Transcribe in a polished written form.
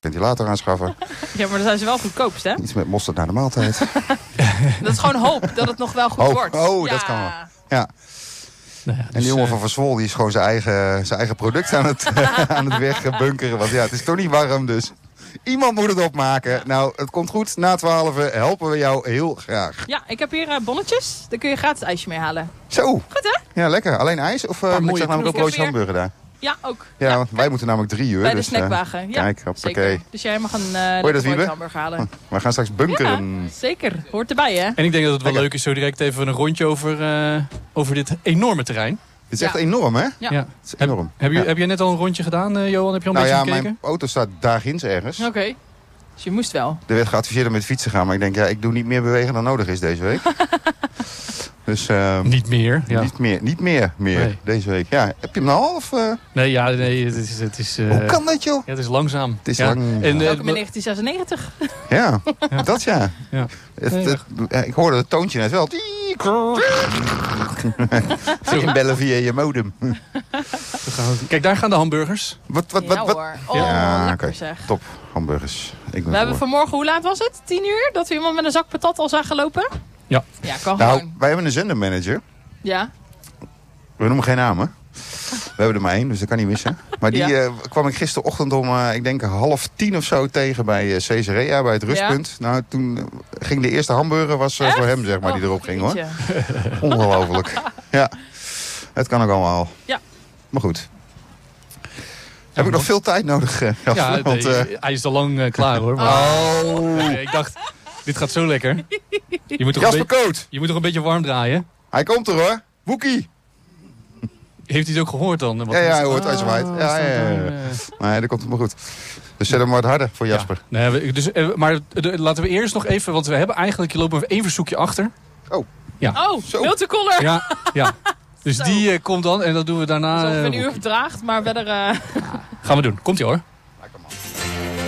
ventilator aanschaffen. Ja, maar dan zijn ze wel goedkoopst, hè? Iets met mosterd naar de maaltijd. Dat is gewoon hoop dat het nog wel goed wordt. Oh, dat kan wel. Ja. Nou ja, En die jongen van Verswol die is gewoon zijn eigen product aan het wegbunkeren. Want ja, het is toch niet warm, dus iemand moet het opmaken. Nou, het komt goed. Na 12 helpen we jou heel graag. Ja, ik heb hier bonnetjes. Daar kun je gratis ijsje mee halen. Zo. Goed, hè? Ja, lekker. Alleen ijs? Of ik zeg namelijk ook broodje proeven. hamburger daar. Ja, ook. Ja, want wij moeten namelijk 3 uur. Bij de dus, snackwagen. Ja, kijk, hoppakee. zeker. Dus jij mag een dat, broodje Wiebe? hamburger halen. We gaan straks bunkeren. Ja, zeker. Hoort erbij, hè? En ik denk dat het wel Lekker. leuk is zo direct even een rondje over dit enorme terrein. Het is echt Ja. enorm, hè? Ja. Het is enorm. Heb jij net al een rondje gedaan, Johan? Heb je al een Nou ja, beetje gekeken? mijn auto staat daar ginds ergens. Oké. Dus je moest wel. Er werd geadviseerd om met fietsen te gaan. Maar ik denk, ja, ik doe niet meer bewegen dan nodig is deze week. Dus Niet meer. Ja. niet meer Nee. deze week. Ja, heb je hem nou al? Of, Nee, het is hoe kan dat, joh? ja, het is langzaam. Het is ja. lang. En, Welkom in 1996. Ja, dat ja. Ja. Ik hoorde het toontje net wel. Inbellen via je modem. Kijk, daar gaan de hamburgers. Wat? Ja hoor. Oh, Ja, lekker oké. zeg. Top, hamburgers. Ik ben We hebben voor. vanmorgen, hoe laat was het? 10 uur? Dat we iemand met een zak patat al zagen lopen? Ja. Ja, kan Nou, gewoon. wij hebben een zendermanager. Ja. We noemen geen namen. We hebben er maar 1, dus dat kan niet missen. Maar die kwam ik gisterochtend om, ik denk 9:30 of zo tegen bij Caesarea, bij het rustpunt. Nou, toen ging de eerste hamburger, was voor hem, zeg maar, die erop ging, hoor. jeetje. Ongelooflijk. Ja, het kan ook allemaal. Ja. Maar goed. Heb ik nog veel tijd nodig, Jasper? Ja, Want, hij is al lang klaar hoor. Maar, ik dacht, dit gaat zo lekker. Je moet toch Jasper Koot, je moet toch een beetje warm draaien? hij komt er, hoor. Woekie. Heeft hij het ook gehoord dan? Ja, hij hoort uitgebreid. Ja. Nee, dat komt helemaal goed. Dus zet hem maar wat harder voor Jasper. Ja. Nee, maar laten we eerst nog even, want we hebben eigenlijk, je loopt nog één verzoekje achter. Oh, Zo. multicolor. Ja. Dus Zo. die komt dan en dat doen we daarna. Alsof het een uur verdraagt, maar verder... Gaan we doen. Komt ie hoor.